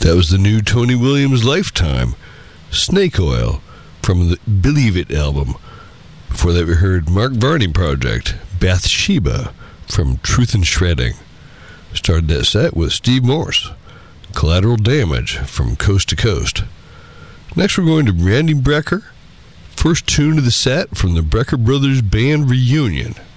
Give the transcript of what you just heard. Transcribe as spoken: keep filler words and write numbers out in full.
That was the new Tony Williams Lifetime, Snake Oil, from the Believe It album. Before that, we heard Mark Varney Project, Bathsheba, from Truth and Shredding. Started that set with Steve Morse, Collateral Damage, from Coast to Coast. Next, we're going to Randy Brecker, first tune of the set from the Brecker Brothers Band Reunion.